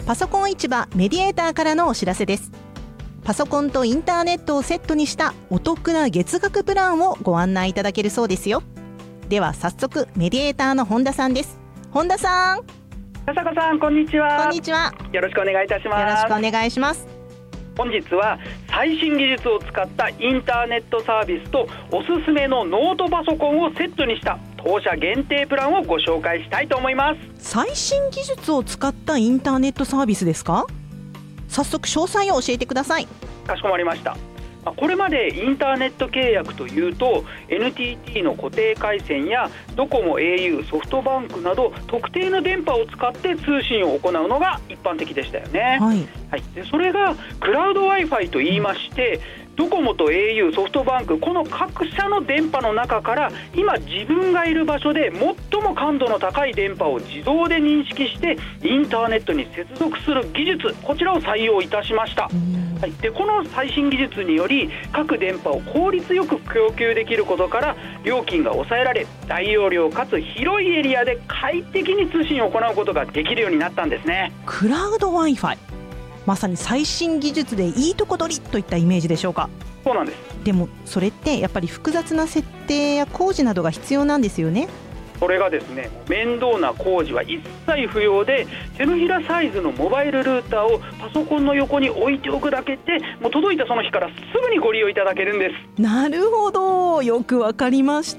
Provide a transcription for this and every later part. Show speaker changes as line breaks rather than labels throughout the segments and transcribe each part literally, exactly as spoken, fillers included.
パソコン市場メディエーターからのお知らせです。パソコンとインターネットをセットにしたお得な月額プランをご案内いただけるそうですよ。では早速メディエーターの本田さんです。本田さん。
笹子さん、こんにちは。
こんにちは。
よろしくお願いいたします。
よろしくお願いします。
本日は最新技術を使ったインターネットサービスとおすすめのノートパソコンをセットにした当社限定プランをご紹介したいと思います。
最新技術を使ったインターネットサービスですか？早速詳細を教えてください。
かしこまりました。これまでインターネット契約というと エヌティーティー の固定回線やドコモ、エーユー、ソフトバンクなど特定の電波を使って通信を行うのが一般的でしたよね。
はい
はい、でそれがクラウド Wi-Fi といいまして、ドコモと エーユー、ソフトバンク、この各社の電波の中から今自分がいる場所で最も感度の高い電波を自動で認識してインターネットに接続する技術、こちらを採用いたしました。はい、でこの最新技術により各電波を効率よく供給できることから料金が抑えられ、大容量かつ広いエリアで快適に通信を行うことができるようになったんですね。
クラウド Wi-Fi、まさに最新技術でいいとこ取りといったイメージでしょうか？
そうなんです。
でもそれってやっぱり複雑な設定や工事などが必要なんですよね。
それがですね、面倒な工事は一切不要で、手のひらサイズのモバイルルーターをパソコンの横に置いておくだけで、もう届いたその日からすぐにご利用いただけるんです。
なるほど、よくわかりました。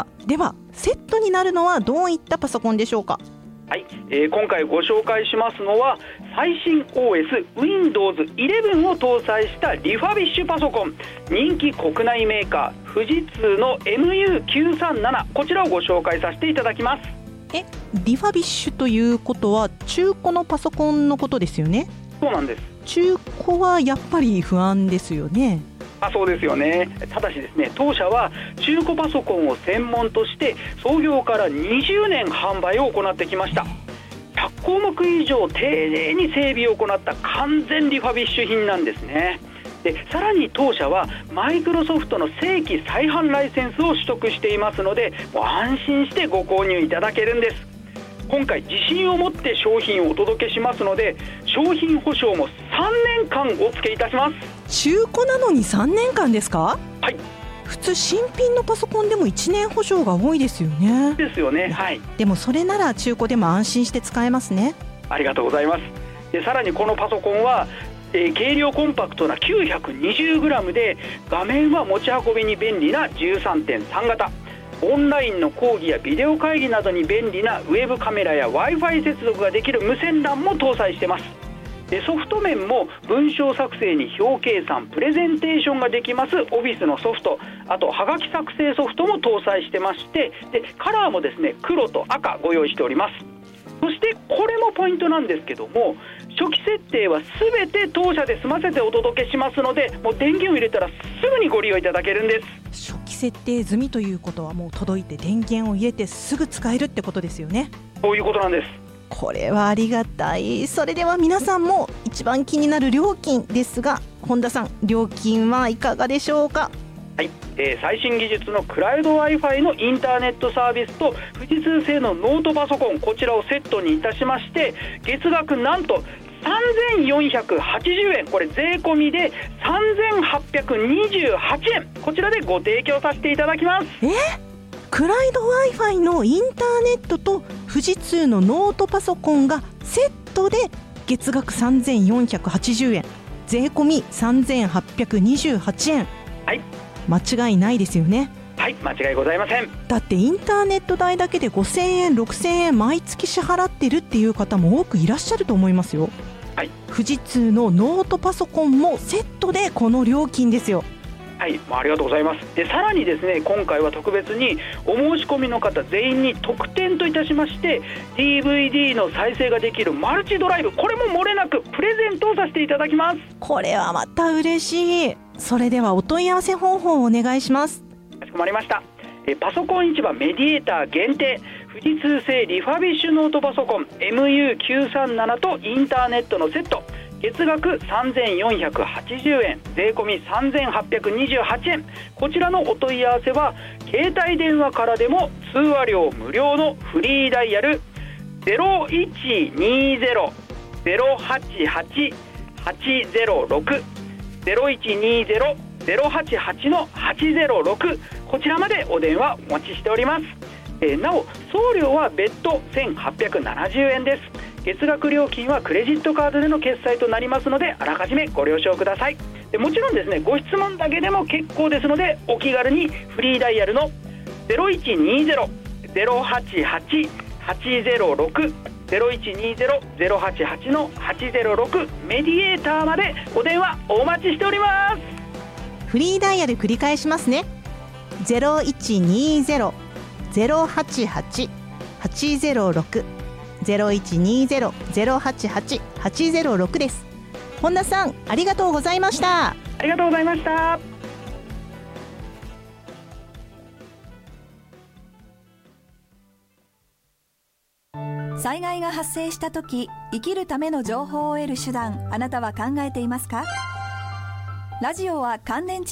ではセットになるのはどういったパソコンでしょうか？
はい、えー、今回ご紹介しますのは最新 オーエス ウィンドウズイレブン を搭載したリファビッシュパソコン、人気国内メーカー富士通の エムユーきゅうさんなな、こちらをご紹介させていただきます。
え、リファビッシュということは中古のパソコンのことですよね？
そうなんです。
中古はやっぱり不安ですよね。
あ、そうですよね。ただしですね、当社は中古パソコンを専門として創業からにじゅうねん販売を行ってきました。ひゃっこうもく以上丁寧に整備を行った完全リファビッシュ品なんですね。でさらに当社はマイクロソフトの正規再販ライセンスを取得していますので、もう安心してご購入いただけるんです。今回自信を持って商品をお届けしますので、商品保証もさんねんかんお付けいたします。
中古なのにさんねんかんですか？
はい。
普通新品のパソコンでもいちねん保証が多いですよね。
ですよね。はい。
でもそれなら中古でも安心して使えますね。
ありがとうございます。でさらにこのパソコンは、えー、軽量コンパクトな きゅうひゃくにじゅうグラム で、画面は持ち運びに便利な じゅうさんてんさん 型、オンラインの講義やビデオ会議などに便利なウェブカメラや Wi-Fi 接続ができる無線 ラン も搭載しています。でソフト面も文章作成に表計算、プレゼンテーションができますオフィスのソフト、あとはがき作成ソフトも搭載してまして、でカラーもですね、黒と赤ご用意しております。そしてこれもポイントなんですけども、初期設定は全て当社で済ませてお届けしますので、もう電源を入れたらすぐにご利用いただけるんです。
初期設定済みということはもう届いて電源を入れてすぐ使えるってことですよね。
そういうことなんです。
これはありがたい。それでは皆さんも一番気になる料金ですが、本田さん、料金はいかがでしょうか？
はい、えー、最新技術のクラウド Wi-Fi のインターネットサービスと富士通製のノートパソコン、こちらをセットにいたしまして、月額なんとさんぜんよんひゃくはちじゅうえん、これ税込みでさんぜんはっぴゃくにじゅうはちえん、こちらでご提供させていただきます。
えクラウド Wi-Fi のインターネットと富士通のノートパソコンがセットで月額さんぜんよんひゃくはちじゅうえん、税込みさんぜんはっぴゃくにじゅうはちえん。
はい、
間違いないですよね。
はい、間違いございません。
だってインターネット代だけでごせんえんろくせんえん毎月支払ってるっていう方も多くいらっしゃると思いますよ。
はい、
富士通のノートパソコンもセットでこの料金ですよ。
はい、ありがとうございます。でさらにですね、今回は特別にお申し込みの方全員に特典といたしまして ディーブイディー の再生ができるマルチドライブ、これも漏れなくプレゼントをさせていただきます。
これはまた嬉しい。それではお問い合わせ方法をお願いします。
かしこまりました。えパソコン市場メディエーター限定、富士通製リファビッシュノートパソコン エムユーきゅうさんなな とインターネットのセット、月額さんぜんよんひゃくはちじゅうえん、税込みさんぜんはっぴゃくにじゅうはちえん、こちらのお問い合わせは携帯電話からでも通話料無料のフリーダイヤル ゼロいちにゼロゼロはちはちはちゼロろく ゼロいちにゼロ ゼロはちはちのはちゼロろく、こちらまでお電話お待ちしております。えー、なお送料は別途せんはっぴゃくななじゅうえんです。月額料金はクレジットカードでの決済となりますので、あらかじめご了承ください。でもちろんですね、ご質問だけでも結構ですので、お気軽にフリーダイヤルのゼロいちにゼロ ゼロはちはちはちゼロろく ゼロいちにゼロ ゼロはちはちのはちゼロろくメディエーターまでお電話お待ちしております。
フリーダイヤル繰り返しますね。ゼロいちにゼロ ゼロはちはちはちゼロろく ゼロいちにゼロ ゼロはちはちはちゼロろくです。本田さん、ありがとうございました。
ありがとうございました。
災害が発生したとき、生きるための情報を得る手段、あなたは考えていますか？ラジオは乾電池